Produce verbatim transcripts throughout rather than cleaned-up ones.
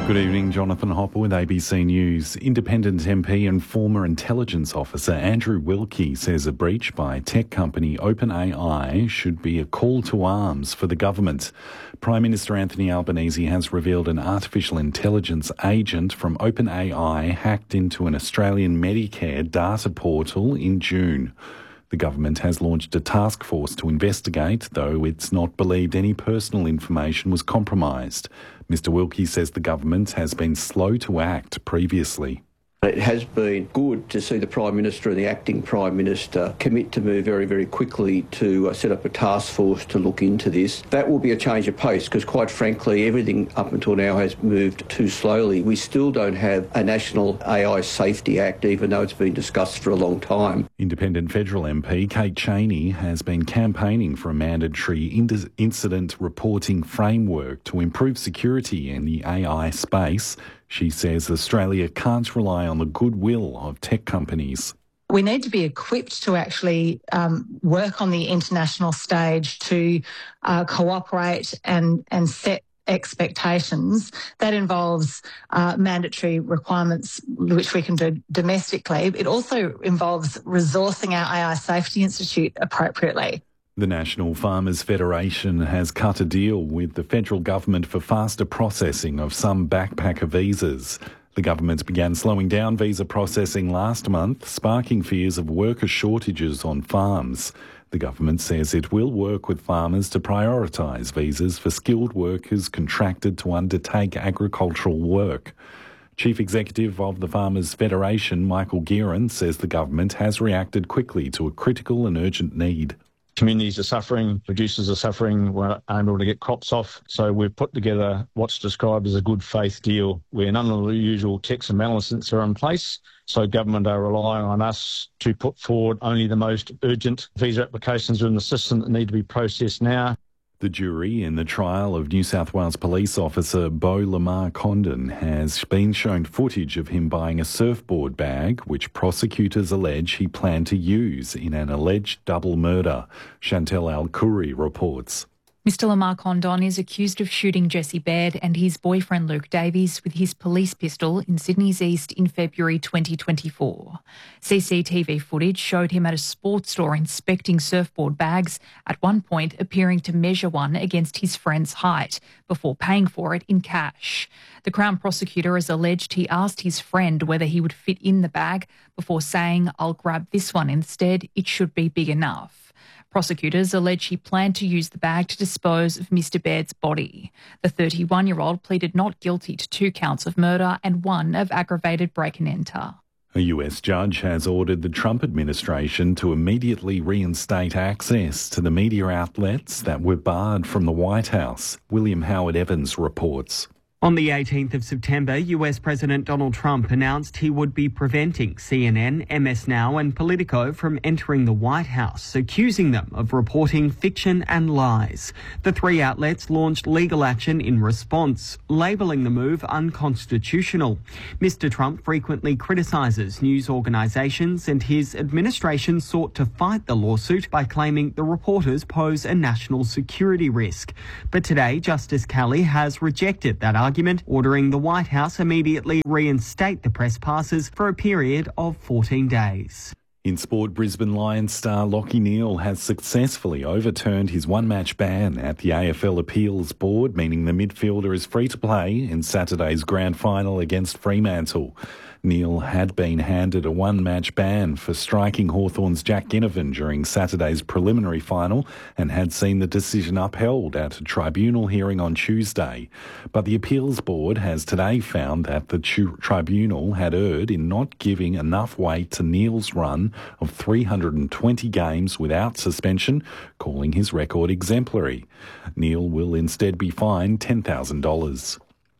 Good evening, Jonathan Hopper with A B C News. Independent M P and former intelligence officer Andrew Wilkie says a breach by tech company OpenAI should be a call to arms for the government. Prime Minister Anthony Albanese has revealed an artificial intelligence agent from OpenAI hacked into an Australian Medicare data portal in June. The government has launched a task force to investigate, though it's not believed any personal information was compromised. Mister Wilkie says the government has been slow to act previously. It has been good to see the Prime Minister and the Acting Prime Minister commit to move very, very quickly to uh, set up a task force to look into this. That will be a change of pace because, quite frankly, everything up until now has moved too slowly. We still don't have a National A I Safety Act, even though it's been discussed for a long time. Independent federal M P Kate Chaney has been campaigning for a mandatory in- incident reporting framework to improve security in the A I space. She says Australia can't rely on the goodwill of tech companies. We need to be equipped to actually um, work on the international stage to uh, cooperate and, and set expectations. That involves uh, mandatory requirements, which we can do domestically. It also involves resourcing our A I Safety Institute appropriately. The National Farmers Federation has cut a deal with the federal government for faster processing of some backpacker visas. The government began slowing down visa processing last month, sparking fears of worker shortages on farms. The government says it will work with farmers to prioritise visas for skilled workers contracted to undertake agricultural work. Chief Executive of the Farmers Federation, Michael Gearan, says the government has reacted quickly to a critical and urgent need. Communities are suffering, producers are suffering, we're unable to get crops off. So we've put together what's described as a good faith deal where none of the usual checks and balances are in place. So government are relying on us to put forward only the most urgent visa applications are in the system that need to be processed now. The jury in the trial of New South Wales police officer Beau Lamar Condon has been shown footage of him buying a surfboard bag, which prosecutors allege he planned to use in an alleged double murder. Chantel Al-Khoury reports. Mister Lamar Condon is accused of shooting Jesse Baird and his boyfriend Luke Davies with his police pistol in Sydney's East in February twenty twenty-four. C C T V footage showed him at a sports store inspecting surfboard bags, at one point appearing to measure one against his friend's height before paying for it in cash. The Crown prosecutor has alleged he asked his friend whether he would fit in the bag before saying, "I'll grab this one instead, it should be big enough." Prosecutors allege he planned to use the bag to dispose of Mister Baird's body. The thirty-one-year-old pleaded not guilty to two counts of murder and one of aggravated break and enter. A U S judge has ordered the Trump administration to immediately reinstate access to the media outlets that were barred from the White House. William Howard Evans reports. On the eighteenth of September, U S President Donald Trump announced he would be preventing C N N, M S Now and Politico from entering the White House, accusing them of reporting fiction and lies. The three outlets launched legal action in response, labelling the move unconstitutional. Mister Trump frequently criticises news organisations, and his administration sought to fight the lawsuit by claiming the reporters pose a national security risk. But today, Justice Kelly has rejected that argument. Argument, ordering the White House immediately reinstate the press passes for a period of fourteen days. In sport, Brisbane Lions star Lachie Neale has successfully overturned his one-match ban at the A F L Appeals Board, meaning the midfielder is free to play in Saturday's grand final against Fremantle. Neale had been handed a one-match ban for striking Hawthorn's Jack Ginnivan during Saturday's preliminary final and had seen the decision upheld at a tribunal hearing on Tuesday. But the Appeals Board has today found that the tu- tribunal had erred in not giving enough weight to Neale's run of three hundred twenty games without suspension, calling his record exemplary. Neale will instead be fined ten thousand dollars.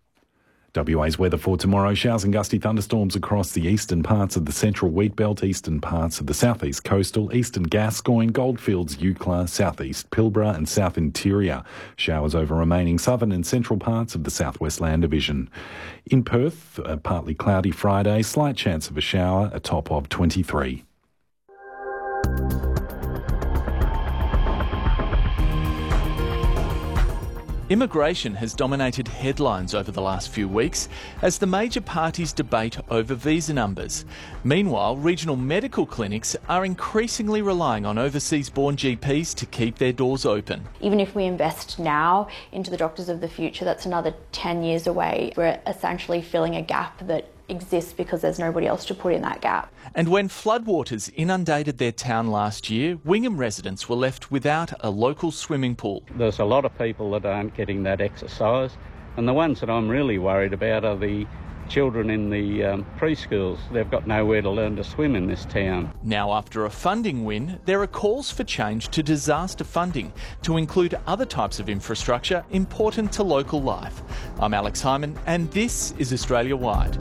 W A's weather for tomorrow: showers and gusty thunderstorms across the eastern parts of the central wheat belt, eastern parts of the southeast coastal, eastern Gascoyne, Goldfields, Eucla, southeast Pilbara and south interior. Showers over remaining southern and central parts of the southwest land division. In Perth, a partly cloudy Friday, slight chance of a shower, a top of twenty-three. Immigration has dominated headlines over the last few weeks as the major parties debate over visa numbers. Meanwhile, regional medical clinics are increasingly relying on overseas-born G Ps to keep their doors open. Even if we invest now into the doctors of the future, that's another ten years away. We're essentially filling a gap that exists because there's nobody else to put in that gap. And when floodwaters inundated their town last year, Wingham residents were left without a local swimming pool. There's a lot of people that aren't getting that exercise, and the ones that I'm really worried about are the children in the um, preschools. They've got nowhere to learn to swim in this town. Now, after a funding win, there are calls for change to disaster funding to include other types of infrastructure important to local life. I'm Alex Hyman, and this is Australia Wide.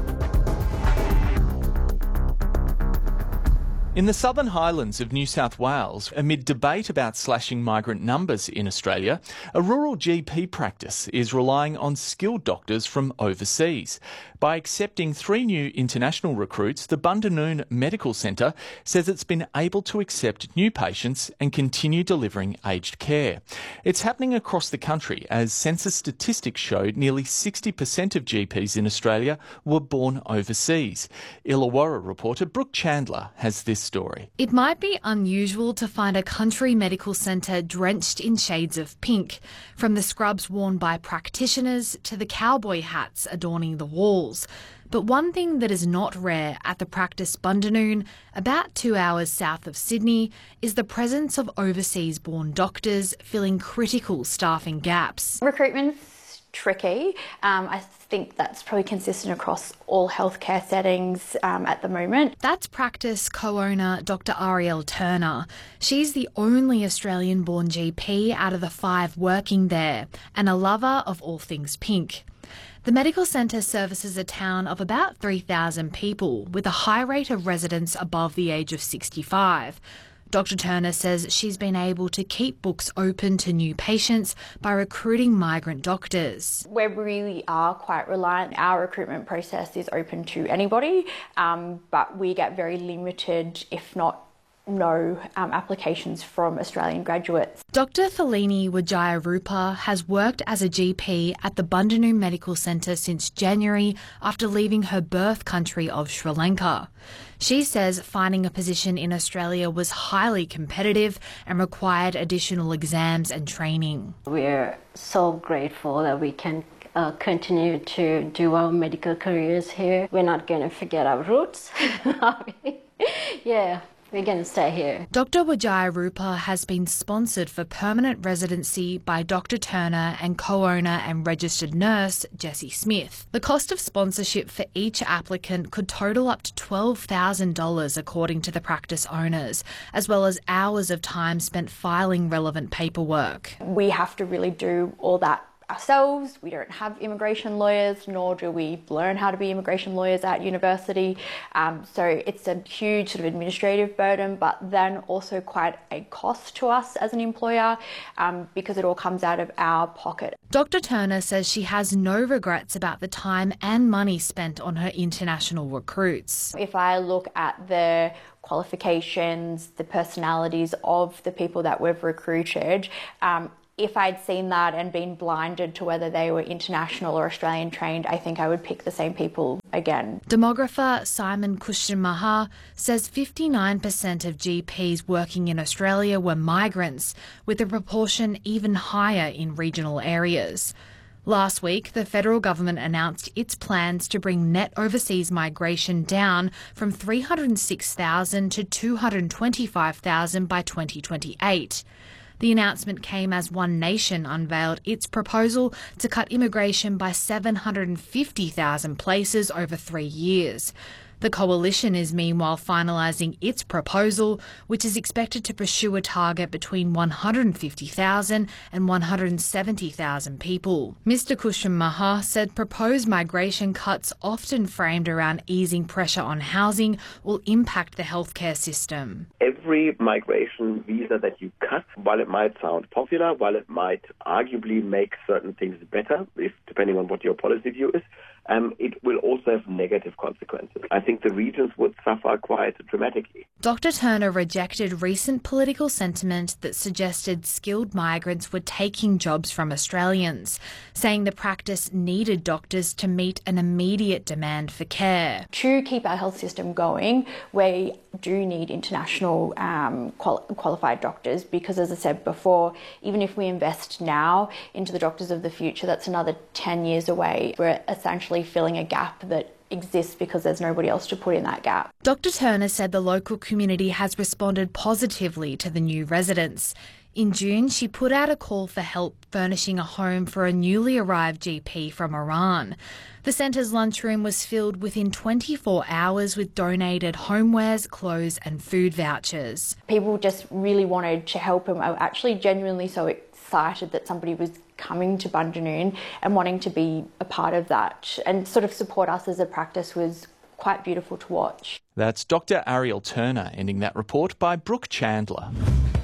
In the Southern Highlands of New South Wales, amid debate about slashing migrant numbers in Australia, a rural G P practice is relying on skilled doctors from overseas. By accepting three new international recruits, the Bundanoon Medical Centre says it's been able to accept new patients and continue delivering aged care. It's happening across the country as census statistics showed nearly sixty percent of G Ps in Australia were born overseas. Illawarra reporter Brooke Chandler has this story. It might be unusual to find a country medical centre drenched in shades of pink, from the scrubs worn by practitioners to the cowboy hats adorning the walls. But one thing that is not rare at the practice Bundanoon, about two hours south of Sydney, is the presence of overseas-born doctors filling critical staffing gaps. Recruitment's tricky. Um, I think that's probably consistent across all healthcare settings um, at the moment. That's practice co-owner Doctor Ariel Turner. She's the only Australian-born G P out of the five working there, and a lover of all things pink. The medical centre services a town of about three thousand people, with a high rate of residents above the age of sixty-five. Doctor Turner says she's been able to keep books open to new patients by recruiting migrant doctors. We really are quite reliant. Our recruitment process is open to anybody, um, but we get very limited, if not no, um, applications from Australian graduates. Doctor Thalini Wijayarupa has worked as a G P at the Bundanoon Medical Centre since January after leaving her birth country of Sri Lanka. She says finding a position in Australia was highly competitive and required additional exams and training. We're so grateful that we can uh, continue to do our medical careers here. We're not going to forget our roots. Yeah. We're going to stay here. Doctor Wijayarupa has been sponsored for permanent residency by Doctor Turner and co-owner and registered nurse Jessie Smith. The cost of sponsorship for each applicant could total up to twelve thousand dollars according to the practice owners, as well as hours of time spent filing relevant paperwork. We have to really do all that ourselves. We don't have immigration lawyers, nor do we learn how to be immigration lawyers at university. Um, so it's a huge sort of administrative burden, but then also quite a cost to us as an employer um, because it all comes out of our pocket. Doctor Turner says she has no regrets about the time and money spent on her international recruits. If I look at the qualifications, the personalities of the people that we've recruited, um, if I'd seen that and been blinded to whether they were international or Australian trained, I think I would pick the same people again. Demographer Simon Kushmaha says fifty-nine percent of G Ps working in Australia were migrants, with the proportion even higher in regional areas. Last week, the federal government announced its plans to bring net overseas migration down from three hundred six thousand to two hundred twenty-five thousand by twenty twenty-eight. The announcement came as One Nation unveiled its proposal to cut immigration by seven hundred fifty thousand places over three years. The coalition is meanwhile finalising its proposal, which is expected to pursue a target between one hundred fifty thousand and one hundred seventy thousand people. Mister Kushmaha said proposed migration cuts, often framed around easing pressure on housing, will impact the healthcare system. Every migration visa that you cut, while it might sound popular, while it might arguably make certain things better, if depending on what your policy view is, um, it will also have negative consequences. I think the regions would suffer quite dramatically. Doctor Turner rejected recent political sentiment that suggested skilled migrants were taking jobs from Australians, saying the practice needed doctors to meet an immediate demand for care. To keep our health system going, we do need international um, qual- qualified doctors because, as I said before, even if we invest now into the doctors of the future, that's another ten years away. We're essentially filling a gap that exists because there's nobody else to put in that gap. Doctor Turner said the local community has responded positively to the new residents. In June, she put out a call for help furnishing a home for a newly arrived G P from Iran. The centre's lunchroom was filled within twenty-four hours with donated homewares, clothes and food vouchers. People just really wanted to help and were actually genuinely so excited that somebody was coming to Bundanoon and wanting to be a part of that and sort of support us as a practice was quite beautiful to watch. That's Doctor Ariel Turner ending that report by Brooke Chandler.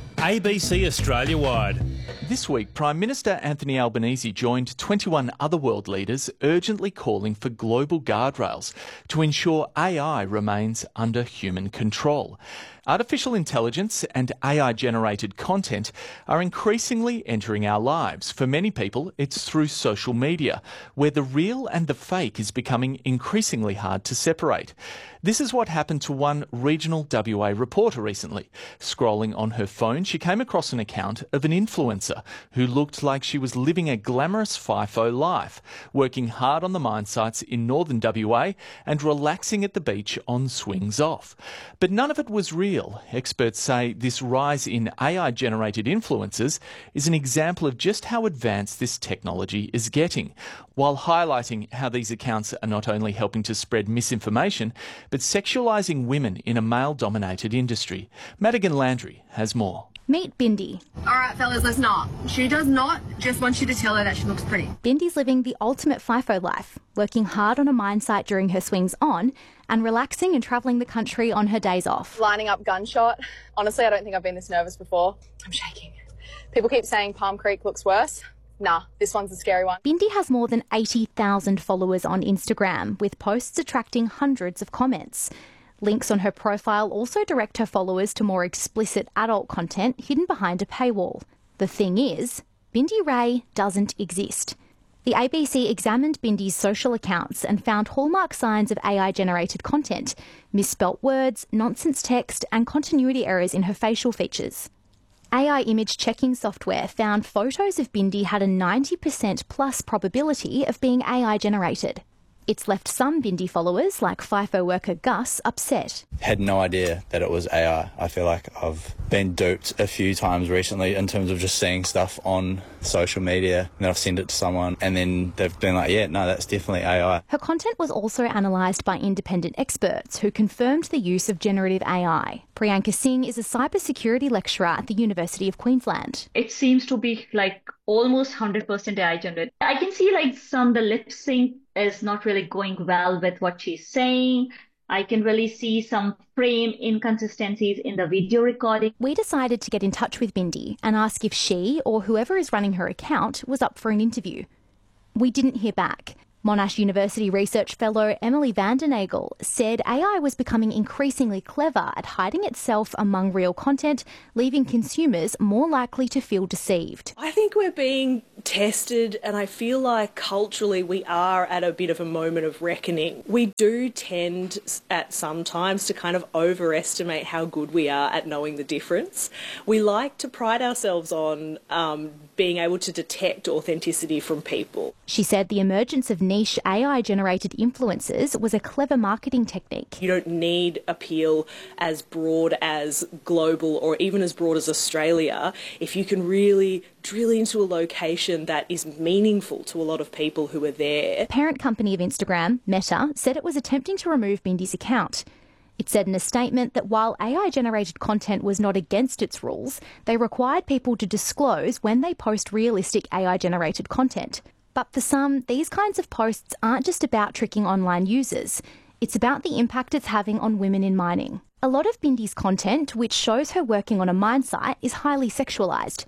A B C Australia-wide. This week, Prime Minister Anthony Albanese joined twenty-one other world leaders urgently calling for global guardrails to ensure A I remains under human control. Artificial intelligence and A I-generated content are increasingly entering our lives. For many people, it's through social media, where the real and the fake is becoming increasingly hard to separate. This is what happened to one regional W A reporter recently. Scrolling on her phone, she came across an account of an influencer who looked like she was living a glamorous FIFO life, working hard on the mine sites in northern W A and relaxing at the beach on swings off. But none of it was real. Experts say this rise in A I-generated influencers is an example of just how advanced this technology is getting, while highlighting how these accounts are not only helping to spread misinformation, but sexualising women in a male-dominated industry. Madigan Landry has more. Meet Bindi. All right, fellas, let's not. She does not just want you to tell her that she looks pretty. Bindi's living the ultimate FIFO life, working hard on a mine site during her swings on and relaxing and travelling the country on her days off. Lining up gunshot. Honestly, I don't think I've been this nervous before. I'm shaking. People keep saying Palm Creek looks worse. Nah, this one's a scary one. Bindi has more than eighty thousand followers on Instagram, with posts attracting hundreds of comments. Links on her profile also direct her followers to more explicit adult content hidden behind a paywall. The thing is, Bindi Ray doesn't exist. The A B C examined Bindi's social accounts and found hallmark signs of A I-generated content, misspelt words, nonsense text and continuity errors in her facial features. A I image checking software found photos of Bindi had a ninety percent plus probability of being A I-generated. It's left some Bindi followers, like FIFO worker Gus, upset. Had no idea that it was A I. I feel like I've been duped a few times recently in terms of just seeing stuff on social media and then I've sent it to someone and then they've been like, yeah, no, that's definitely A I. Her content was also analysed by independent experts who confirmed the use of generative A I. Priyanka Singh is a cybersecurity lecturer at the University of Queensland. It seems to be like almost one hundred percent A I generated. I can see like some the lip sync is not really going well with what she's saying. I can really see some frame inconsistencies in the video recording. We decided to get in touch with Bindi and ask if she or whoever is running her account was up for an interview. We didn't hear back. Monash University research fellow Emily van den Nagel said A I was becoming increasingly clever at hiding itself among real content, leaving consumers more likely to feel deceived. I think we're being tested, and I feel like culturally we are at a bit of a moment of reckoning. We do tend at some times to kind of overestimate how good we are at knowing the difference. We like to pride ourselves on um, being able to detect authenticity from people. She said the emergence of niche A I-generated influencers was a clever marketing technique. You don't need appeal as broad as global or even as broad as Australia if you can really drill into a location that is meaningful to a lot of people who are there. Parent company of Instagram, Meta, said it was attempting to remove Bindi's account. It said in a statement that while A I-generated content was not against its rules, they required people to disclose when they post realistic A I-generated content. But for some, these kinds of posts aren't just about tricking online users. It's about the impact it's having on women in mining. A lot of Bindi's content, which shows her working on a mine site, is highly sexualised.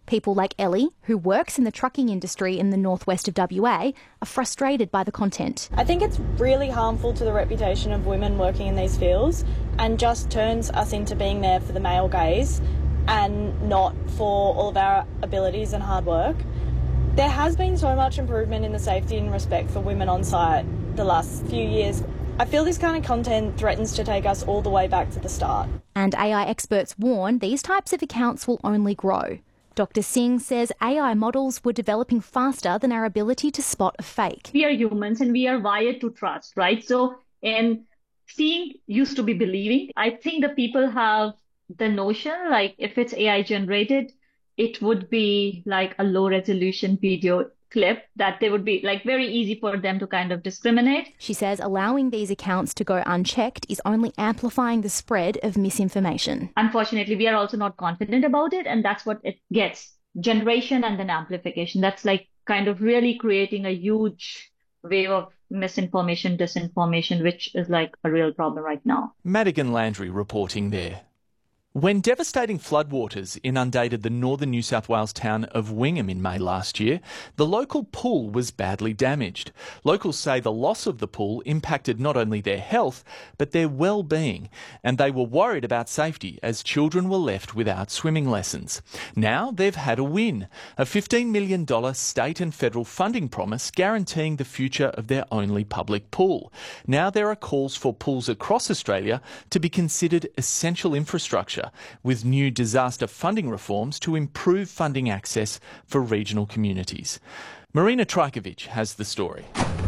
People like Ellie, who works in the trucking industry in the northwest of W A, are frustrated by the content. I think it's really harmful to the reputation of women working in these fields and just turns us into being there for the male gaze and not for all of our abilities and hard work. There has been so much improvement in the safety and respect for women on site the last few years. I feel this kind of content threatens to take us all the way back to the start. And A I experts warn these types of accounts will only grow. Doctor Singh says A I models were developing faster than our ability to spot a fake. We are humans and we are wired to trust, right? So, and seeing used to be believing. I think the people have the notion, like if it's A I generated, it would be like a low resolution video clip that they would be like very easy for them to kind of discriminate. She says allowing these accounts to go unchecked is only amplifying the spread of misinformation. Unfortunately, we are also not confident about it, and that's what it gets. Generation and then amplification. That's like kind of really creating a huge wave of misinformation, disinformation, which is like a real problem right now. Madigan Landry reporting there. When devastating floodwaters inundated the northern New South Wales town of Wingham in May last year, the local pool was badly damaged. Locals say the loss of the pool impacted not only their health, but their well-being, and they were worried about safety as children were left without swimming lessons. Now they've had a win, a fifteen million dollars state and federal funding promise guaranteeing the future of their only public pool. Now there are calls for pools across Australia to be considered essential infrastructure, with new disaster funding reforms to improve funding access for regional communities. Marina Trajkovic has the story.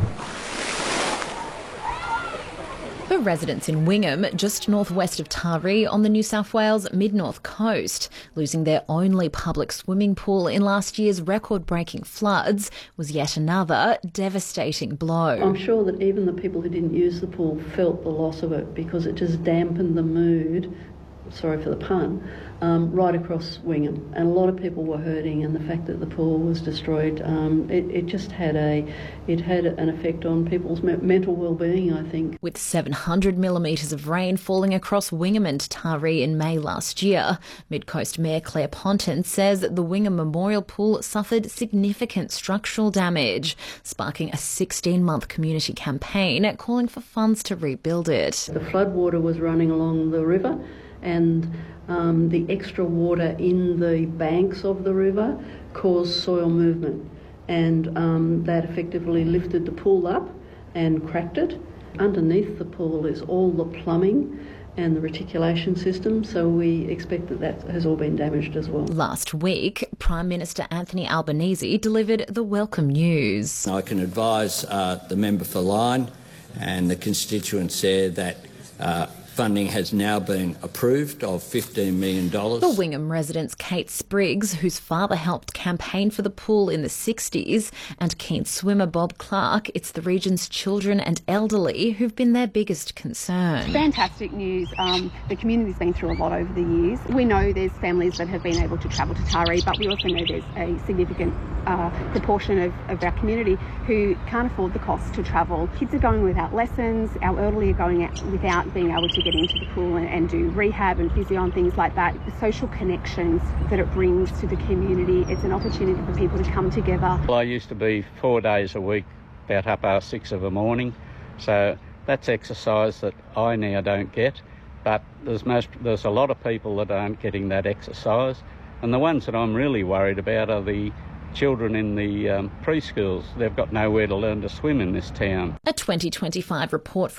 For residents in Wingham, just northwest of Taree on the New South Wales mid-north coast, losing their only public swimming pool in last year's record-breaking floods was yet another devastating blow. I'm sure that even the people who didn't use the pool felt the loss of it because it just dampened the mood, sorry for the pun, um, right across Wingham. And a lot of people were hurting, and the fact that the pool was destroyed, um, it, it just had a, it had an effect on people's me- mental well-being, I think. With seven hundred millimetres of rain falling across Wingham and Taree in May last year, Mid-Coast Mayor Claire Ponton says that the Wingham Memorial Pool suffered significant structural damage, sparking a sixteen-month community campaign calling for funds to rebuild it. The floodwater was running along the river, and um, the extra water in the banks of the river caused soil movement, and um, that effectively lifted the pool up and cracked it. Underneath the pool is all the plumbing and the reticulation system, so we expect that that has all been damaged as well. Last week, Prime Minister Anthony Albanese delivered the welcome news. I can advise uh, the member for Lyne and the constituents there that uh, funding has now been approved of fifteen million dollars. For Wingham residents Kate Spriggs, whose father helped campaign for the pool in the sixties, and keen swimmer Bob Clark, it's the region's children and elderly who've been their biggest concern. Fantastic news. Um, the community's been through a lot over the years. We know there's families that have been able to travel to Taree, but we also know there's a significant uh, proportion of, of our community who can't afford the cost to travel. Kids are going without lessons, our elderly are going out without being able to get into the pool and, and do rehab and physio and things like that. The social connections that it brings to the community, it's an opportunity for people to come together. Well, I used to be four days a week, about half past six of the morning, so that's exercise that I now don't get, but there's most there's a lot of people that aren't getting that exercise, and the ones that I'm really worried about are the children in the um, preschools. They've got nowhere to learn to swim in this town. A twenty twenty-five report from